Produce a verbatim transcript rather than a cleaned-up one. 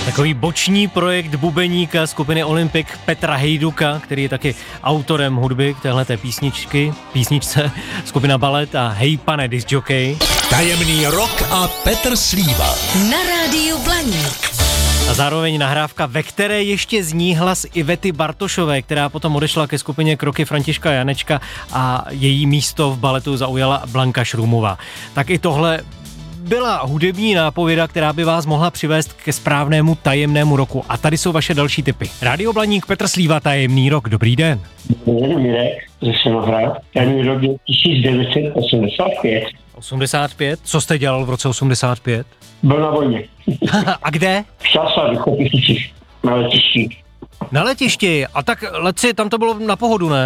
Takový boční projekt bubeníka skupiny Olympic Petra Hejduka, který je taky autorem hudby k téhleté písničky, písničce, skupina Ballet a Hej pane discjockey. Tajemný rok a Petr Slíva. Na rádiu Blaník. A zároveň nahrávka, ve které ještě zní hlas Ivety Bartošové, která potom odešla ke skupině Kroky Františka Janečka a její místo v baletu zaujala Blanka Šrumová. Tak i tohle byla hudební nápověda, která by vás mohla přivést ke správnému tajemnému roku. A tady jsou vaše další tipy. Rádio Blaník, Petr Slíva, Tajemný rok. Dobrý den. Dobrý den, Mirek, ze Senohrad. Tajemný rok je tisíc devět set osmdesát pět. osmdesát pět? Co jste dělal v roce osmdesát pět? Byl na vojně. A kde? V Časových Kopisicích, na letišti. Na letišti. A tak letci, tam to bylo na pohodu, ne?